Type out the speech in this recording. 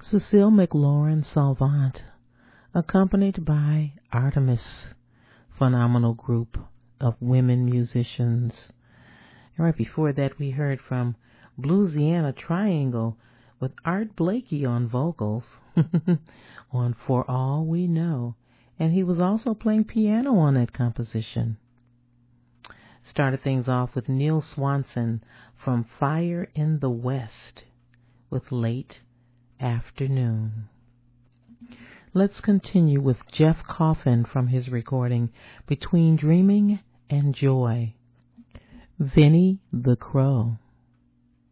Cecile McLaurin Salvant, accompanied by Artemis, phenomenal group of women musicians. And right before that, we heard from Bluesiana Triangle with Art Blakey on vocals on For All We Know. And he was also playing piano on that composition. Started things off with Neil Swanson from Fire in the West with Late Afternoon. Let's continue with Jeff Coffin from his recording Between Dreaming and Joy. Vinnie the Crow.